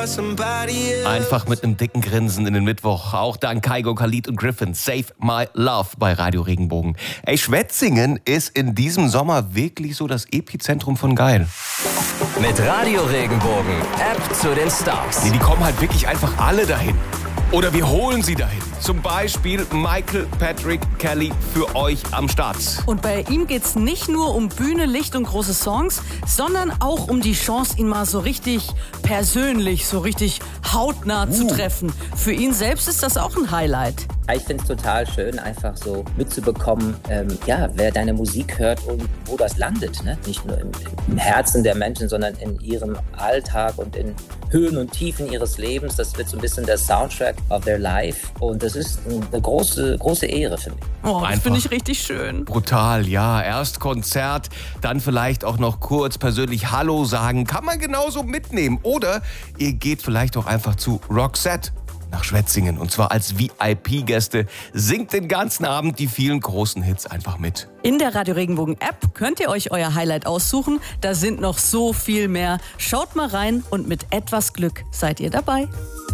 Einfach mit einem dicken Grinsen in den Mittwoch. Auch dank Kygo, Khalid und Griffin. Save My Love bei Radio Regenbogen. Ey, Schwetzingen ist in diesem Sommer wirklich so das Epizentrum von geil. Mit Radio Regenbogen, App zu den Stars. Nee, die kommen halt wirklich einfach alle dahin. Oder wir holen sie dahin. Zum Beispiel Michael Patrick Kelly für euch am Start. Und bei ihm geht's nicht nur um Bühne, Licht und große Songs, sondern auch um die Chance, ihn mal so richtig persönlich, so richtig hautnah zu treffen. Für ihn selbst ist das auch ein Highlight. Ich finde es total schön, einfach so mitzubekommen, wer deine Musik hört und wo das landet. Ne? Nicht nur im Herzen der Menschen, sondern in ihrem Alltag und in Höhen und Tiefen ihres Lebens. Das wird so ein bisschen der Soundtrack of their life. Und das ist eine große, große Ehre für mich. Oh, das finde ich richtig schön. Brutal, ja. Erst Konzert, dann vielleicht auch noch kurz persönlich Hallo sagen. Kann man genauso mitnehmen. Oder ihr geht vielleicht auch einfach zu Roxette nach Schwetzingen. Und zwar als VIP-Gäste. Singt den ganzen Abend die vielen großen Hits einfach mit. In der Radio Regenbogen App könnt ihr euch euer Highlight aussuchen. Da sind noch so viel mehr. Schaut mal rein und mit etwas Glück seid ihr dabei.